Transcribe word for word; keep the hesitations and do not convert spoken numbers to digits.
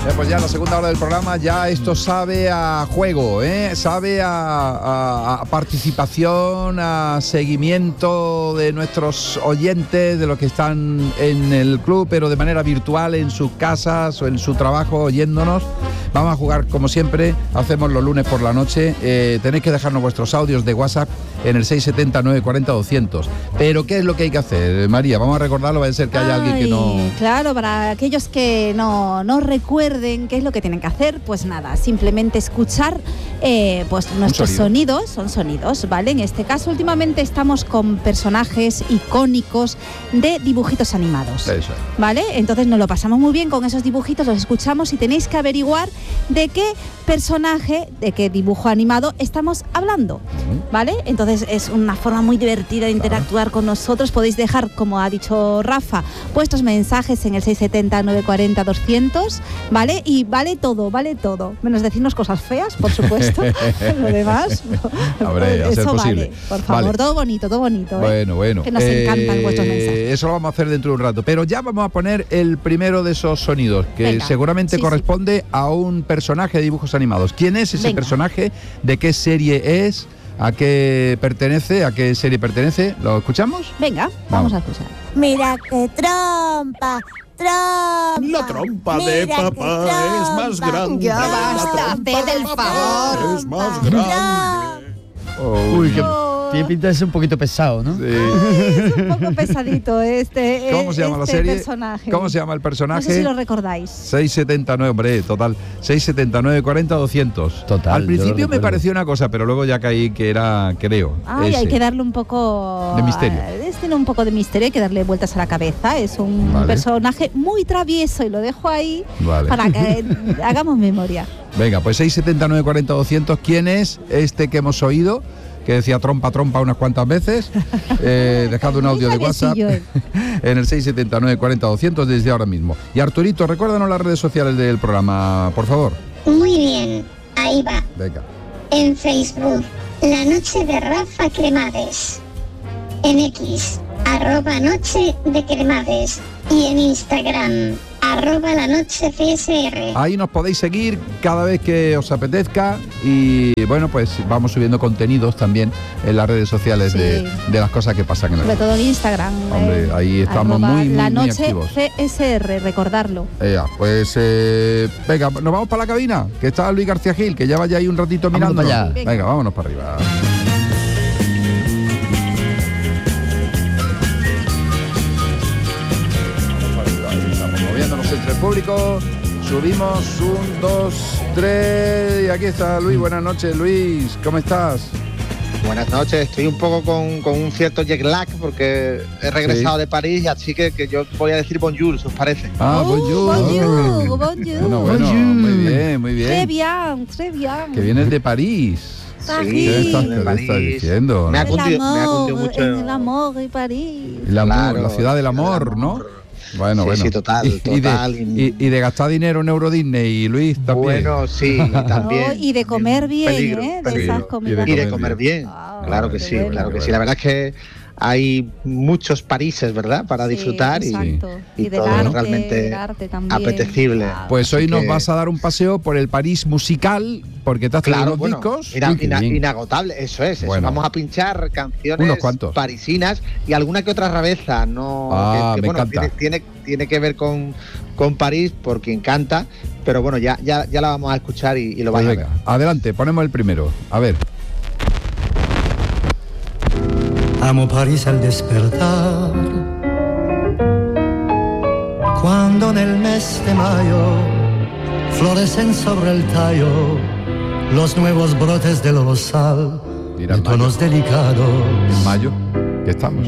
Eh, pues ya la segunda hora del programa, ya esto sabe a juego, ¿eh? Sabe a, a, a participación, a seguimiento de nuestros oyentes, de los que están en el club, pero de manera virtual, en sus casas o en su trabajo, oyéndonos. Vamos a jugar como siempre, hacemos los lunes por la noche. Eh, tenéis que dejarnos vuestros audios de WhatsApp en el seis siete cero, nueve cuatro cero, doscientos. Pero ¿qué es lo que hay que hacer, María? Vamos a recordarlo, va a ser que haya Ay, alguien que no... Claro, para aquellos que no, no recuerden qué es lo que tienen que hacer, pues nada, simplemente escuchar eh, pues nuestros sonido. sonidos, son sonidos, ¿vale? En este caso, últimamente estamos con personajes icónicos de dibujitos animados. Eso. ¿Vale? Entonces nos lo pasamos muy bien con esos dibujitos, los escuchamos y tenéis que averiguar de qué personaje, de qué dibujo animado estamos hablando, ¿vale? Entonces es una forma muy divertida de interactuar con nosotros. Podéis dejar, como ha dicho Rafa, vuestros mensajes en el seis siete cero, nueve cuatro cero, doscientos, ¿vale? Y vale todo, vale todo, menos decirnos cosas feas, por supuesto. Lo demás, Hombre, a ser eso posible. vale, por favor, Vale. todo bonito, todo bonito. ¿eh? Bueno, bueno. Que nos Eh, encantan vuestros mensajes. Eso lo vamos a hacer dentro de un rato. Pero ya vamos a poner el primero de esos sonidos, que Venga, seguramente sí, corresponde sí. a un personaje de dibujos animados. ¿Quién es ese Venga. personaje? ¿De qué serie es? ¿A qué pertenece? ¿A qué serie pertenece? ¿Lo escuchamos? Venga, Vamos. vamos a escuchar. Mira qué trompa, trompa. La trompa de Mira papá qué es más trompa. grande. Ya La basta, trompa haced de el papá favor. Es más Trompa. grande. Oh, Uy, que No. tiene pinta de ser un poquito pesado, ¿no? sí. Es un poco pesadito este, ¿Cómo se llama este la serie? personaje. ¿Cómo se llama el personaje? No sé si lo recordáis. seis siete nueve, hombre, total. seis siete nueve cuatro cero, doscientos. Total, Al yo lo principio me recuerdo. pareció una cosa, pero luego ya caí que era, creo. Ay, ese. hay que darle un poco De misterio. Es tiene un poco de misterio, hay que darle vueltas a la cabeza. Es un Vale. personaje muy travieso y lo dejo ahí Vale. para que hagamos memoria. Venga, pues seis siete nueve cuatro cero, doscientos. ¿Quién es este que hemos oído? Que decía trompa, trompa unas cuantas veces. Eh, dejad un audio de Muy WhatsApp traviesillo, en el seis siete nueve cuatro cero, doscientos desde ahora mismo. Y Arturito, recuérdanos las redes sociales del programa, por favor. Muy bien, ahí va. Venga. En Facebook, La Noche de Rafa Cremades. En X, arroba Noche de Cremades. Y en Instagram, arroba La Noche C S R. Ahí nos podéis seguir cada vez que os apetezca y bueno, pues vamos subiendo contenidos también en las redes sociales Sí. de, de las cosas que pasan en el Sobre mundo. todo en Instagram. Hombre, eh, ahí estamos arroba muy, muy, La muy Noche activos. C S R, recordarlo. Ea, pues eh, venga, nos vamos para la cabina, que está Luis García Gil, que ya vaya ahí un ratito Vámonos mirando. para allá. Venga. venga, vámonos para arriba. Ahí estamos moviéndonos entre el público. Subimos un, dos, tres. Y aquí está Luis. Buenas noches, Luis. ¿Cómo estás? Buenas noches, estoy un poco con, con un cierto jet lag porque he regresado Sí. de París, así que, que yo voy a decir bonjour, ¿os parece? Ah, Oh, bonjour. bonjour, bonjour. Bueno, bueno, Bonjour. muy bien, muy Très bien. bien, très bien. Que vienes de París. París. ¿Qué estás, qué de le estás París. diciendo? Me ha ¿no? El cundido- me ha amor, cundido mucho. en el amor y París. El amor, Claro, la ciudad del la amor, ciudad del ¿no? amor. Bueno, Sí, bueno. sí, total, Y- y, total. de, y, y de gastar dinero en Euro Disney, Luis, también. Bueno, sí, también. Oh, y de comer bien, Peligro, ¿eh? De peligro. esas comidas. Y de comer bien, Ah, claro que qué sí, bueno. claro que Qué sí. La bueno. verdad es que hay muchos Parises, ¿verdad? Para Sí, disfrutar y, exacto. y Y del todo arte, realmente del arte también. apetecible. Wow. Pues hoy Así nos que- vas a dar un paseo por el París musical, porque te has traído Claro, unos bueno, discos. ina- Uy, qué ina- bien. inagotable, eso es. eso. Bueno. Vamos a pinchar canciones Unos cuantos. parisinas y alguna que otra rareza, no Ah, que, que, me bueno, encanta. tiene, tiene, tiene que ver con, con París, por quien canta, pero bueno, ya, ya, ya la vamos a escuchar y, y lo Pues vais a venga, ver. adelante, ponemos el primero. A ver. Amo París al despertar, cuando en el mes de mayo florecen sobre el tallo los nuevos brotes del rosal Mira, de en mayo. tonos delicados. En mayo, que estamos.